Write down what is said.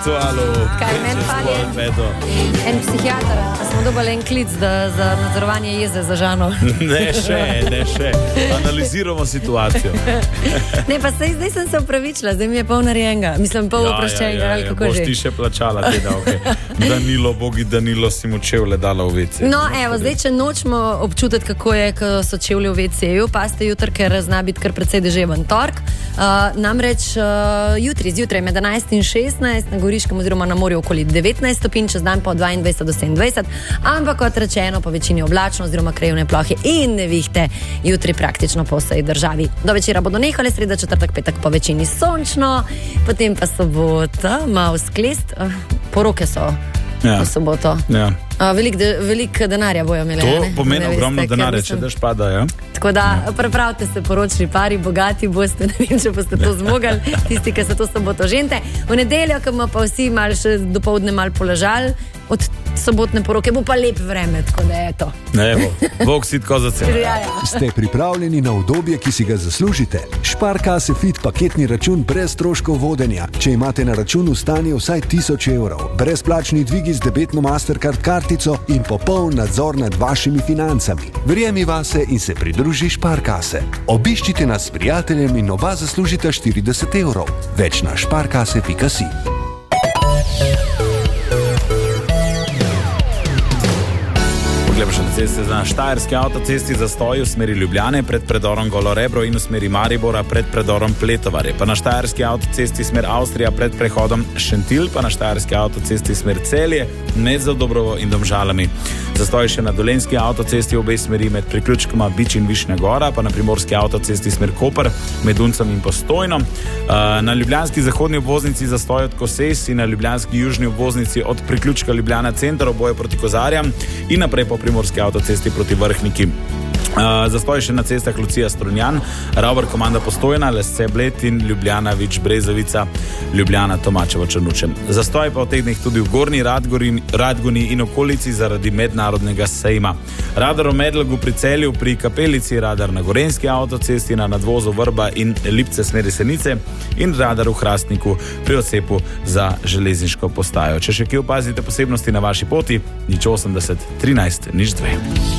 virtualu. Kaj meni fali? En psihiater, a smo dobili en klic za nadzorovanje jeze za Žano. Ne še. Analiziramo situacijo. Ne, pa zdaj sem se upravičila, zdaj mi je pol narejenega. Mislim, pol oproščenega, ali kako že. Boš ti še plačala te davke. Danilo si mu čevlje dala v WC. No, evo, zdaj, če nočemo občutiti, kako je, ko so čevlje v WC-ju, pa ste jutri, ker zna biti kar precej deževen tork. Namreč jutri, zjutraj med 11 in 16, na Goriškem oziroma na morju okoli 19 stopinj, čez dan pa od 22 do 27, ampak kot rečeno, po večini oblačno oziroma krajevne plohe in nevihte jutri praktično po vsej državi. Do večera bodo nehale, sreda, četrtek, petek po večini sončno, potem pa sobota, malo sklest, poroke so v soboto. Ja. Veliko denarja bojo imeli. To pomeni ogromno denarja, če daš pada, ja? Tako da, pripravite se, poročni pari, bogati boste, ne vem, če boste to zmogli, tisti, ki se to soboto ženite. V nedeljo, ko bomo pa vsi malo še dopoldne malo položali, od sobotne poroke bo pa lep vreme, tako da je to. Evo, Bog si tako za cel. Ste pripravljeni na udobje, ki si ga zaslužite? Sparkasse Fit paketni račun brez stroškov vodenja. Če imate na računu stanje vsaj 1000 evrov, brezplačni dvigi z debetno Mastercard kartico in popoln nadzor nad vašimi financami. Verjemi vase in se pridruži Sparkasse. Obiščite nas s prijateljem in oba zaslužite 40 evrov. Več na sparkasse.si. Na štajerski avtocesti zastoji v smeri Ljubljane pred predorom Golorebro in v smeri Maribora pred predorom Pletovarje, pa na štajerski avtocesti smer Avstrija pred prehodom Šentilj, pa na štajerski avtocesti smer Celje med Zadobrovo in Domžalami. Zastoji še na dolenjski avtocesti v obe smeri med priključkoma Bič in Višnja Gora, pa na primorski avtocesti smer Koper med Uncem in Postojno. Na ljubljanski zahodni obvoznici zastoji od Koses in na ljubljanski južni obvoznici od priključka Ljubljana center oboje proti Kozarjam in naprej po primorski avtocesti proti Vrhniki. Zastoj še na cestah Lucija Strunjan, Ravbar Komanda Postojna, Lesce Bled in Ljubljana Vič Brezovica, Ljubljana Tomačevo Črnuče. Zastoj pa v teh dneh tudi v Gornji Radgoni in okolici zaradi mednarodnega sejma. Radar v Medlogu pri Celju, pri Kapelici, radar na Gorenjski avtocesti, na nadvozu Vrba in Lipce smeri Senice in radar v Hrastniku pri odcepu za železniško postajo. Če še kje opazite posebnosti na vaši poti, 080 13 02.